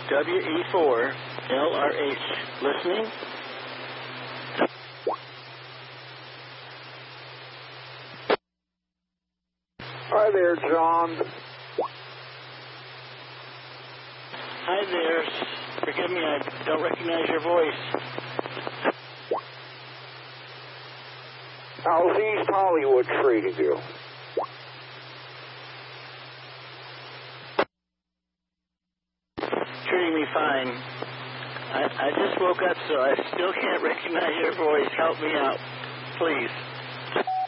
WE4LRH. Listening. Hi there, John. Hi there. Forgive me, I don't recognize your voice. How's East Hollywood treating you? Treating me fine. I just woke up, so I still can't recognize your voice. Help me out, please.